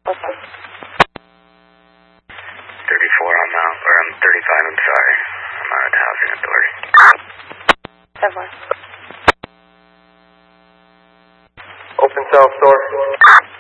What's up? 34, I'm 35, I'm sorry. I'm out at Housing Authority. 7-1. Open cell store.